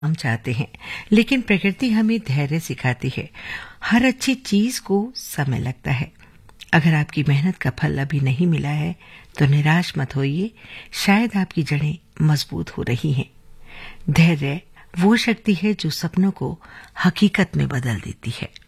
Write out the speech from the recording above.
हम चाहते हैं, लेकिन प्रकृति हमें धैर्य सिखाती है। हर अच्छी चीज को समय लगता है। अगर आपकी मेहनत का फल अभी नहीं मिला है तो निराश मत होइए, शायद आपकी जड़ें मजबूत हो रही हैं। धैर्य वो शक्ति है जो सपनों को हकीकत में बदल देती है।